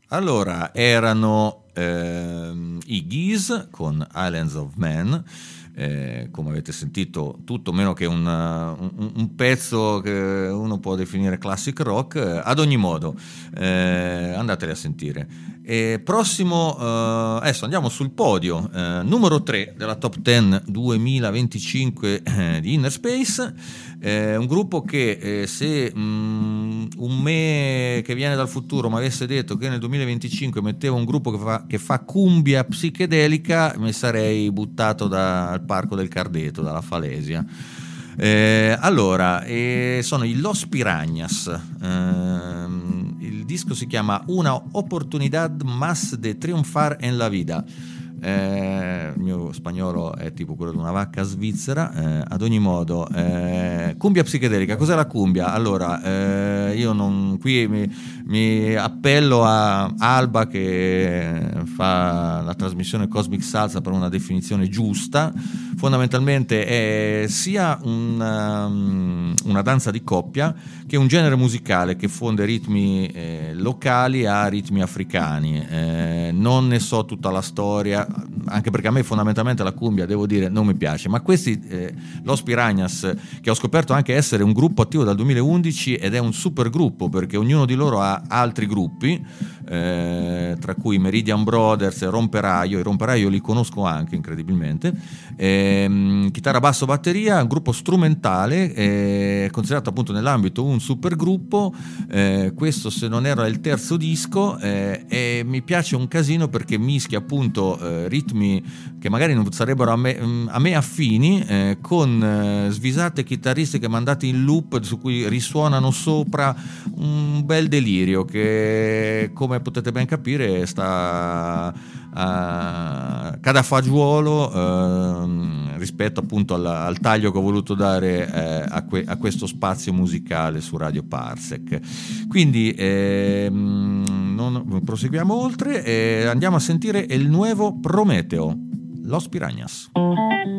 Allora, erano i Geese con Islands of Man, come avete sentito, tutto meno che un pezzo che uno può definire classic rock. Ad ogni modo, andateli a sentire. Prossimo, adesso andiamo sul podio, numero 3 della Top 10 2025 di Inner Space, un gruppo che se un me che viene dal futuro mi avesse detto che nel 2025 metteva un gruppo che fa cumbia psichedelica, mi sarei buttato dal Parco del Cardeto, dalla Falesia. Allora, sono i Los Piranhas. Il disco si chiama Una oportunidad más de triunfar en la vida. Il mio spagnolo è tipo quello di una vacca svizzera. Ad ogni modo, cumbia psichedelica. Cos'è la cumbia? Allora, io non qui mi appello a Alba che fa la trasmissione Cosmic Salsa per una definizione giusta. Fondamentalmente è sia una danza di coppia che un genere musicale che fonde ritmi locali a ritmi africani. Non ne so tutta la storia, anche perché a me fondamentalmente la cumbia, devo dire, non mi piace, ma questi Los Piranhas, che ho scoperto anche essere un gruppo attivo dal 2011 ed è un super gruppo perché ognuno di loro ha altri gruppi, tra cui Meridian Brothers e Romperaio. I Romperaio li conosco anche incredibilmente. Chitarra, basso, batteria, un gruppo strumentale, considerato appunto nell'ambito un super gruppo. Questo, se non era il terzo disco, e mi piace un casino perché mischia appunto ritmi che magari non sarebbero a me affini, con svisate chitarristiche mandate in loop su cui risuonano sopra, un bel delirio che, come potete ben capire, sta cade a fagiolo rispetto appunto al taglio che ho voluto dare a questo spazio musicale su Radio Parsec. Quindi non proseguiamo oltre e andiamo a sentire il nuovo Prometeo, Los Piranhas.